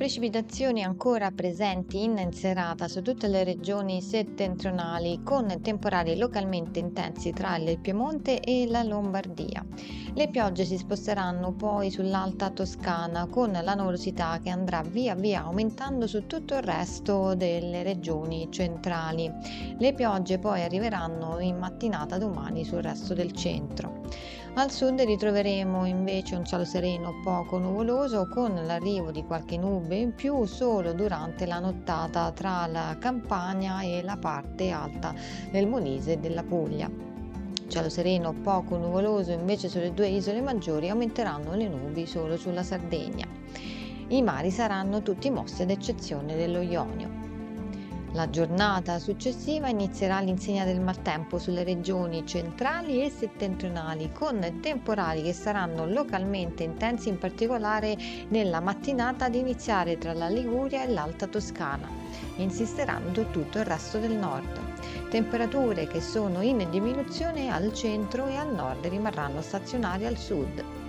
Precipitazioni ancora presenti in serata su tutte le regioni settentrionali, con temporali localmente intensi tra il Piemonte e la Lombardia. Le piogge si sposteranno poi sull'Alta Toscana, con la nuvolosità che andrà via via aumentando su tutto il resto delle regioni centrali. Le piogge poi arriveranno in mattinata domani sul resto del centro. Al sud ritroveremo invece un cielo sereno poco nuvoloso, con l'arrivo di qualche nube in più solo durante la nottata tra la Campania e la parte alta del Molise e della Puglia. Cielo sereno poco nuvoloso invece sulle due isole maggiori, aumenteranno le nubi solo sulla Sardegna. I mari saranno tutti mossi ad eccezione dello Ionio. La giornata successiva inizierà all'insegna del maltempo sulle regioni centrali e settentrionali, con temporali che saranno localmente intensi, in particolare nella mattinata ad iniziare tra la Liguria e l'Alta Toscana. Insisteranno su tutto il resto del nord. Temperature che sono in diminuzione al centro e al nord, rimarranno stazionarie al sud.